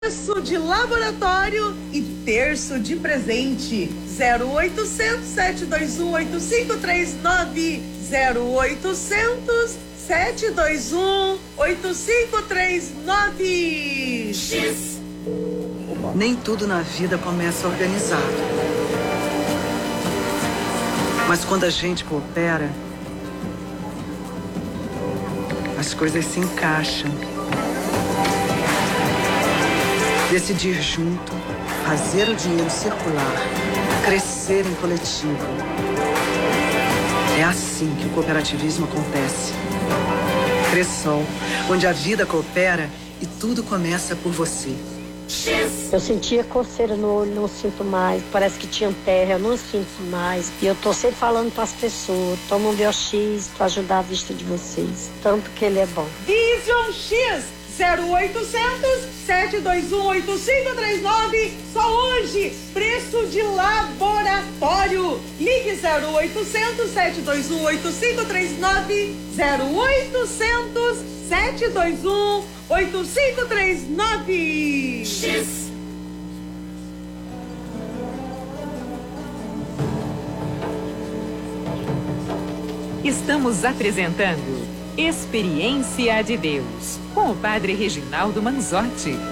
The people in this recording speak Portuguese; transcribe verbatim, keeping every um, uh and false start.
Terço de laboratório e terço de presente. zero oitocentos, sete dois um, oito cinco três nove. zero oitocentos, sete dois um, oito cinco três nove. X. Nem tudo na vida começa organizado. Mas quando a gente coopera, as coisas se encaixam. Decidir junto, fazer o dinheiro circular, crescer em coletivo. É assim que o cooperativismo acontece. Cressol, onde a vida coopera e tudo começa por você. Eu sentia coceira no olho, não sinto mais. Parece que tinha terra, eu não sinto mais. E eu tô sempre falando para as pessoas, toma um Biox para ajudar a vista de vocês. Tanto que ele é bom. Vision X, zero oitocentos, sete dois um, oito cinco três nove. Só hoje, preço de laboratório. Ligue zero oitocentos, sete dois um, oito cinco três nove. zero oitocentos, sete dois um, oito cinco três nove. X. Estamos apresentando Experiência de Deus com o Padre Reginaldo Manzotti.